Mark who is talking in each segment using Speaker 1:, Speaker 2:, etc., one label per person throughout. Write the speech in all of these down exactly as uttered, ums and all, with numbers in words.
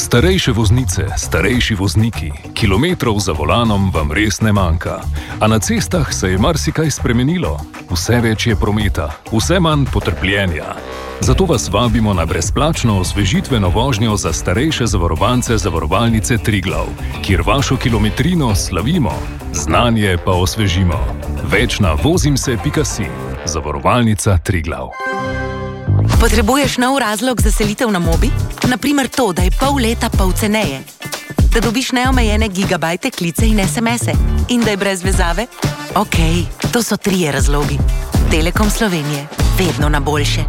Speaker 1: Starejše voznice, starejši vozniki, kilometrov za volanom vam res ne manjka. A na cestah se je marsikaj spremenilo. Vse več je prometa, vse manj potrpljenja. Zato vas vabimo na brezplačno osvežitveno vožnjo za starejše zavarovance Zavarovalnice Triglav, kjer vašo kilometrino slavimo, znanje pa osvežimo. Več na vozimse pika si. Zavarovalnica Triglav.
Speaker 2: Potrebuješ nov razlog za selitev na Mobi? Naprimer to, da je pol leta pol ceneje. Da dobiš neomejene gigabajte, klice in es em ese. In da je brez vezave? Okej, okay, to so trije razlogi. Telekom Slovenije. Vedno na boljše.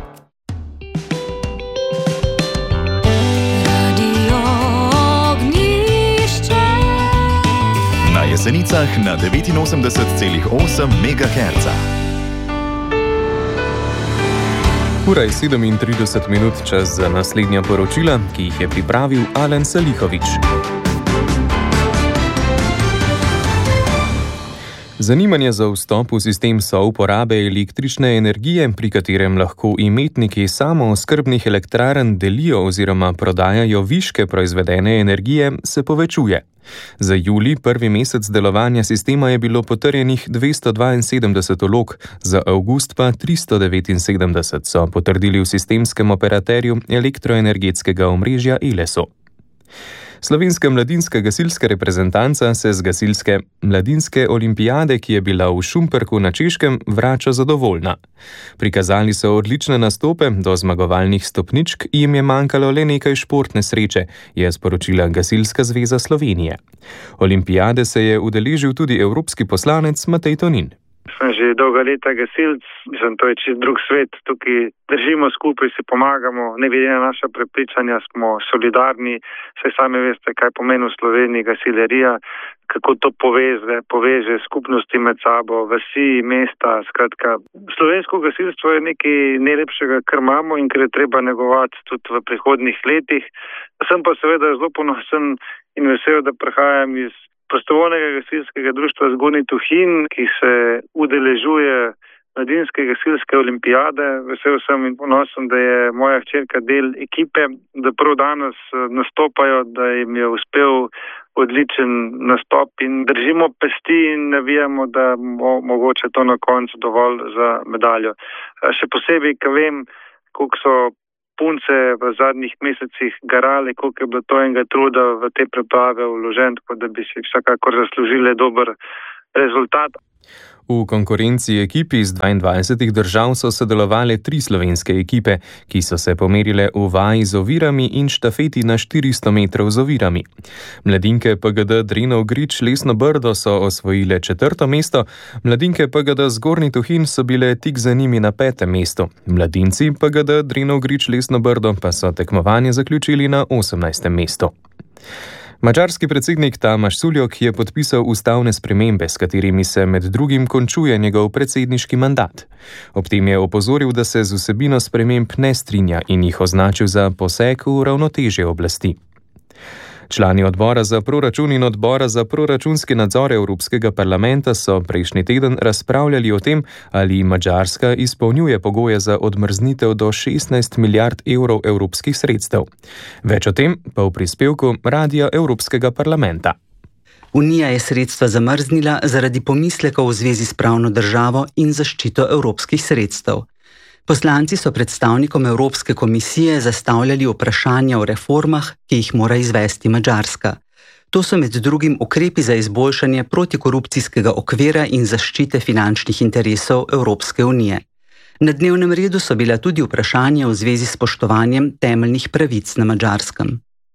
Speaker 3: Na Jesenicah na devetinosemdeset celih osem megaherca.
Speaker 4: Ura je sedemintrideset minut, čas za naslednja poročila, ki jih je pripravil Alen Salihovič. Zanimanje za vstop v sistem souporabe električne energije, pri katerem lahko imetniki samooskrbnih elektrarn delijo oziroma prodajajo viške proizvedene energije, se povečuje. Za julij, prvi mesec delovanja sistema, je bilo potrjenih dvesto dvainsedemdeset vlog, za avgust pa tristo devetinsedemdeset, so potrdili v sistemskem operaterju elektroenergetskega omrežja Eleso. Slovenska mladinska gasilska reprezentanca se z gasilske mladinske olimpijade, ki je bila v Šumperku na Češkem, vrača zadovoljna. Prikazali so odlične nastope, do zmagovalnih stopničk jim je manjkalo le nekaj športne sreče, je sporočila Gasilska zveza Slovenije. Olimpijade se je udeležil tudi evropski poslanec Matej Tonin.
Speaker 5: Sem že dolga leta gasilc, mislim, to je čist drug svet, tukaj držimo skupaj, si pomagamo, ne glede na naša prepričanja, smo solidarni, saj sami veste, kaj pomeni v Sloveniji gasilerija, kako to poveze, poveže skupnosti med sabo, vasi, mesta, skratka. Slovensko gasilstvo je nekaj najlepšega, kar imamo in kar je treba negovati tudi v prihodnjih letih. Sem pa seveda zelo ponosen in vesel, da prihajam iz prostovoljnega gasilskega društva Zgornji Tuhinj, ki se udeležuje mladinske gasilske olimpijade. Vesel sem in ponosen, da je moja hčerka del ekipe, da prav danes nastopajo, da jim je uspel odličen nastop in držimo pesti in navijamo, da bo mogoče to na koncu dovolj za medaljo. Še posebej, ko vem, koliko so punce v zadnjih mesecih garale, koliko je bilo to enega truda v te priprave vložen, tako da bi si vsakakor zaslužili dober rezultat.
Speaker 4: V konkurenci ekipi iz dvaindvajsetih držav so sodelovale tri slovenske ekipe, ki so se pomerile v vaji z ovirami in štafeti na štiristo metrov z ovirami. Mladinke pe ge de Drenov Grič Lesno Brdo so osvojile četrto mesto, mladinke pe ge de Zgornji Tuhinj so bile tik za njimi na petem mestu. Mladinci pe ge de Drenov Grič Lesno Brdo pa so tekmovanje zaključili na osemnajstem mestu. Madžarski predsednik Tamaš Suljok je podpisal ustavne spremembe, s katerimi se med drugim končuje njegov predsedniški mandat. Ob tem je opozoril, da se z vsebino sprememb ne strinja in jih označil za poseg v ravnotežje oblasti. Člani odbora za proračun in odbora za proračunski nadzor Evropskega parlamenta so prejšnji teden razpravljali o tem, ali Madžarska izpolnjuje pogoje za odmrznitev do šestnajst milijard evrov evropskih sredstev. Več o tem pa v prispevku Radia Evropskega parlamenta.
Speaker 6: Unija je sredstva zamrznila zaradi pomislekov v zvezi s pravno državo in zaščito evropskih sredstev. Poslanci so predstavnikom Evropske komisije zastavljali vprašanja o reformah, ki jih mora izvesti Madžarska. To so med drugim ukrepi za izboljšanje protikorupcijskega okvira in zaščite finančnih interesov Evropske unije. Na dnevnem redu so bila tudi vprašanja v zvezi s spoštovanjem temeljnih pravic na Madžarskem.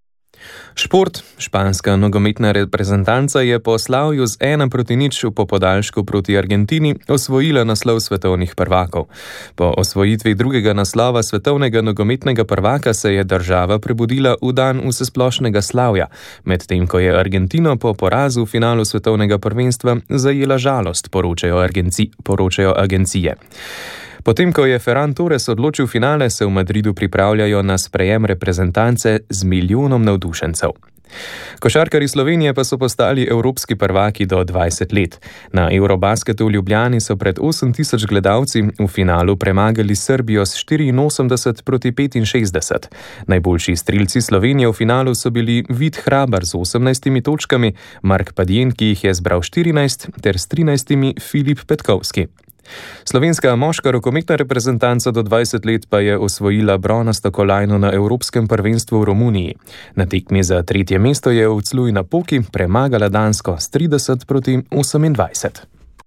Speaker 4: Šport. Španska nogometna reprezentanca je po slavju z ena proti nič po podaljšku proti Argentini osvojila naslov svetovnih prvakov. Po osvojitvi drugega naslova svetovnega nogometnega prvaka se je država prebudila v dan vsesplošnega slavja, medtem ko je Argentino po porazu v finalu svetovnega prvenstva zajela žalost, poročajo, agenci, poročajo agencije. Potem, ko je Ferran Torres odločil finale, se v Madridu pripravljajo na sprejem reprezentance z milijonom navdušencev. Košarkarji Slovenije pa so postali evropski prvaki do dvajset let. Na Eurobasketu v Ljubljani so pred osem tisoč gledalci v finalu premagali Srbijo s štiriinosemdeset proti petinšestdeset. Najboljši strelci Slovenije v finalu so bili Vid Hrabar z osemnajstimi točkami, Mark Padjen, ki jih je zbral štirinajst, ter s trinajstimi Filip Petkovski. Slovenska moška rokometna reprezentanca do dvajset let pa je osvojila bronasto kolajno na Evropskem prvenstvu v Romuniji. Na tekmi za tretje mesto je v Cluj-Napoki premagala Dansko s trideset proti osemindvajset.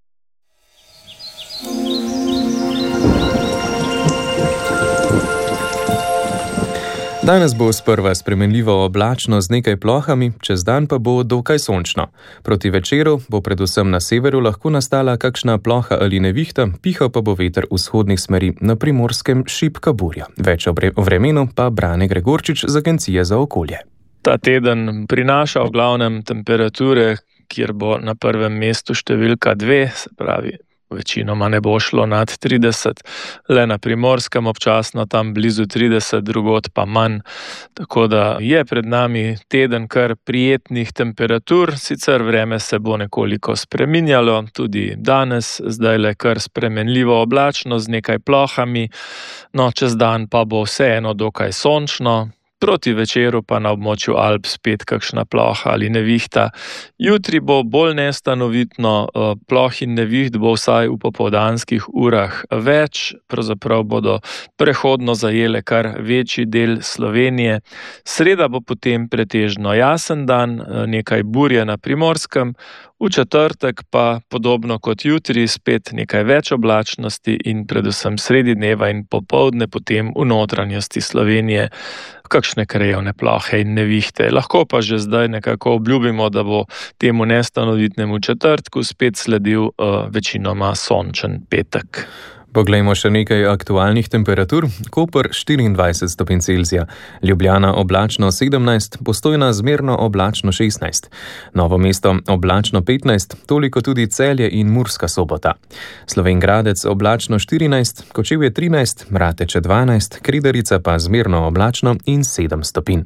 Speaker 4: Danes bo sprva spremenljivo oblačno z nekaj plohami, čez dan pa bo dokaj sončno. Proti večeru bo predvsem na severu lahko nastala kakšna ploha ali nevihta, pihal pa bo veter vzhodnih smeri, na Primorskem šibka burja. Več o vremenu pa Brane Gregorčič z Agencije za okolje.
Speaker 7: Ta teden prinaša v glavnem temperature, kjer bo na prvem mestu številka dve, se pravi, večinoma ne bo šlo nad trideset, le na Primorskem občasno tam blizu trideset, drugod pa manj. Tako da je pred nami teden kar prijetnih temperatur, sicer vreme se bo nekoliko spreminjalo, tudi danes, zdaj le kar spremenljivo oblačno z nekaj plohami, no čez dan pa bo vseeno dokaj sončno. Proti večeru pa na območju Alp spet kakšna ploha ali nevihta. Jutri bo bolj nestanovitno, ploh in neviht bo vsaj v popoldanskih urah več, pravzaprav bodo prehodno zajele kar večji del Slovenije. Sreda bo potem pretežno jasen dan, nekaj burje na Primorskem, v četrtek pa podobno kot jutri spet nekaj več oblačnosti in predvsem sredi dneva in popoldne potem v notranjosti Slovenije kakšne krajevne plohe in nevihte. Lahko pa že zdaj nekako obljubimo, da bo temu nestanovitnemu četrtku spet sledil uh, večinoma sončen petek.
Speaker 4: Poglejmo še nekaj aktualnih temperatur. Koper štiriindvajset stopinj Celzija, Ljubljana oblačno sedemnajst, Postojna zmerno oblačno šestnajst, Novo mesto oblačno petnajst, toliko tudi Celje in Murska Sobota. Slovenj Gradec oblačno štirinajst, Kočevje trinajst, Rateče dvanajst, Kredarica pa zmerno oblačno in sedem stopinj.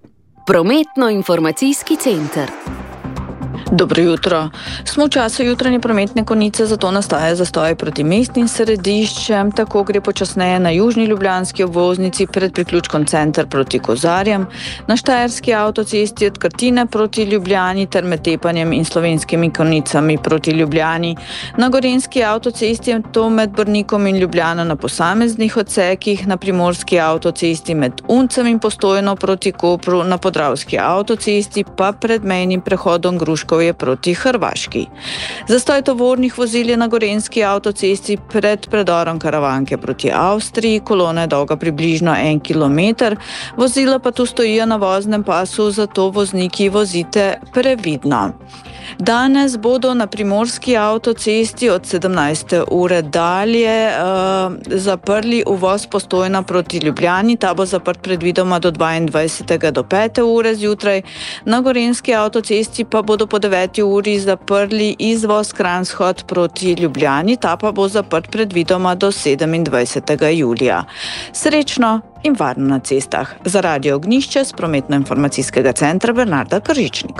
Speaker 8: Prometno-informacijski center.
Speaker 9: Dobro jutro. Smo v času jutranje prometne konice, zato nastaja zastoj proti mestnim središčem, tako gre počasneje na južni ljubljanski obvoznici pred priključkom Center proti Kozarjem, na štajerski avtocesti od Krtine proti Ljubljani ter med Tepanjem in slovenskimi konicami proti Ljubljani, na gorenjski avtocesti to med Brnikom in Ljubljano na posameznih odsekih, na primorski avtocesti med Uncem in Postojno proti Kopru, na podravski avtocesti pa pred mejnim prehodom Gruško je proti Hrvaški. Zastoj tovornih vozil je na gorenjski avtocesti pred predorom Karavanke proti Avstriji, kolona je dolga približno en kilometer, vozila pa tu stojijo na voznem pasu, zato vozniki vozite previdno. Danes bodo na primorski avtocesti od sedemnajste ure dalje uh, zaprli uvoz Postojna proti Ljubljani, ta bo zaprt predvidoma do dvaindvajsetega do pete ure zjutraj. Na gorenjski avtocesti pa bodo po deveti uri zaprli izvoz Kranjshod proti Ljubljani, ta pa bo zaprt predvidoma do sedemindvajsetega julija. Srečno in varno na cestah. Za Radio Ognjišče s prometno-informacijskega centra Bernarda Kržičnik.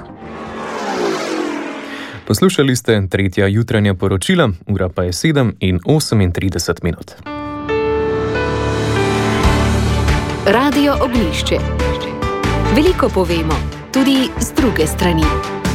Speaker 4: Poslušali ste tretja jutranja poročila, ura pa je sedem in osemintrideset minut.
Speaker 8: Radio Ognjišče. Veliko povemo, tudi z druge strani.